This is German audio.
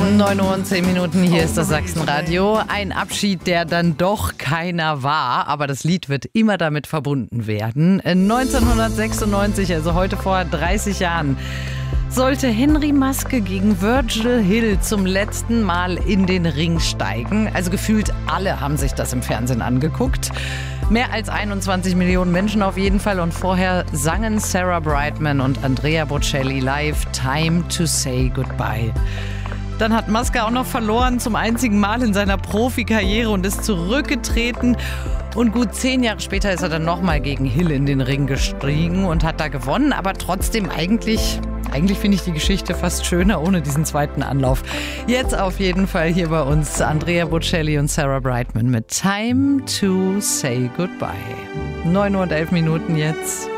9 Uhr und 10 Minuten, hier ist das Sachsenradio. Ein Abschied, der dann doch keiner war, aber das Lied wird immer damit verbunden werden. 1996, also heute vor 30 Jahren, sollte Henry Maske gegen Virgil Hill zum letzten Mal in den Ring steigen. Also gefühlt alle haben sich das im Fernsehen angeguckt. Mehr als 21 Millionen Menschen auf jeden Fall. Und vorher sangen Sarah Brightman und Andrea Bocelli live Time to Say Goodbye. Dann hat Maske auch noch verloren zum einzigen Mal in seiner Profikarriere und ist zurückgetreten. Und gut 10 Jahre später ist er dann nochmal gegen Hill in den Ring gestiegen und hat da gewonnen. Aber trotzdem eigentlich finde ich die Geschichte fast schöner ohne diesen zweiten Anlauf. Jetzt auf jeden Fall hier bei uns Andrea Bocelli und Sarah Brightman mit Time to Say Goodbye. 9 Uhr und 11 Minuten jetzt.